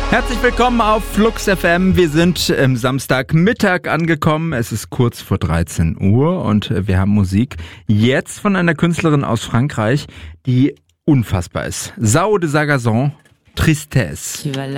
Herzlich willkommen auf Flux FM. Wir sind am Samstagmittag angekommen. Es ist kurz vor 13 Uhr und wir haben Musik jetzt von einer Künstlerin aus Frankreich, die unfassbar ist. Sao de Sagazon, Tristesse.